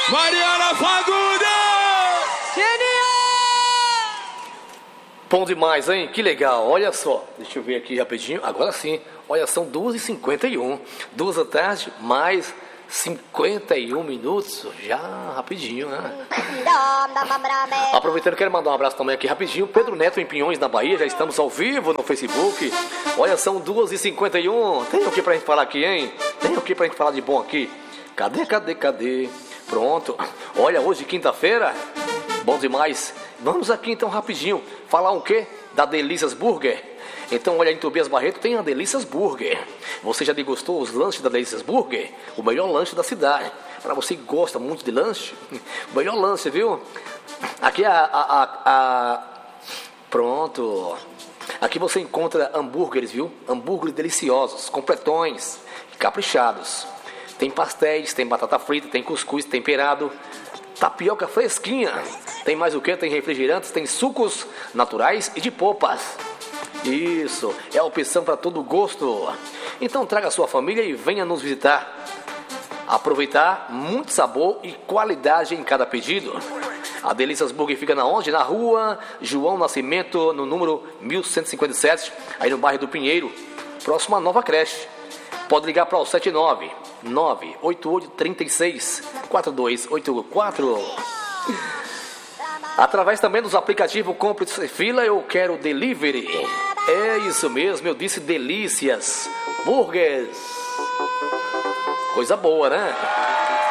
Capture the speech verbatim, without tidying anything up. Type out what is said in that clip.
Mariana Fagundes! Bom demais, hein? Que legal, olha só. Deixa eu ver aqui rapidinho. Agora sim, olha, são duas e cinquenta e um. Duas da tarde, mais cinquenta e um minutos. Já rapidinho, né? Aproveitando, quero mandar um abraço também aqui rapidinho. Pedro Neto em Pinhões, na Bahia. Já estamos ao vivo no Facebook. Olha, são duas e cinquenta e um. Tem o que pra gente falar aqui, hein? Tem o que pra gente falar de bom aqui? Cadê, cadê, cadê? Pronto. Olha, hoje quinta-feira. Bom demais. Vamos aqui então rapidinho falar o quê? Da Delícias Burger. Então olha, em Tobias Barreto tem a Delícias Burger. Você já degustou os lanches da Delícias Burger? O melhor lanche da cidade. Para você que gosta muito de lanche, o melhor lanche, viu? Aqui a, a, a, a... Pronto. Aqui você encontra hambúrgueres, viu? Hambúrgueres deliciosos, completões, caprichados. Tem pastéis, tem batata frita, tem cuscuz temperado, tapioca fresquinha. Tem mais o que? Tem refrigerantes, tem sucos naturais e de polpas. Isso, é a opção para todo gosto. Então traga a sua família e venha nos visitar. Aproveitar muito sabor e qualidade em cada pedido. A Delícias Burger fica na onde? Na rua João Nascimento, no número mil cento e cinquenta e sete, aí no bairro do Pinheiro, próximo à nova creche. Pode ligar para o sete nove nove oito oito três seis quatro dois oito quatro. Através também dos aplicativos Compre Sem Fila, eu quero delivery. É isso mesmo, eu disse Delícias Burgers. Coisa boa, né?